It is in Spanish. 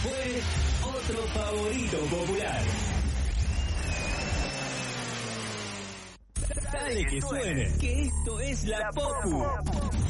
fue otro favorito popular. Dale que suene, que esto es La Popu.